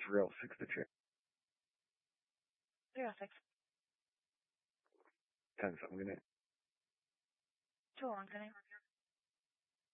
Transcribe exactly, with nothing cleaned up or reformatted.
for real, six digit. zero six. ten something, isn't it? two one, can I?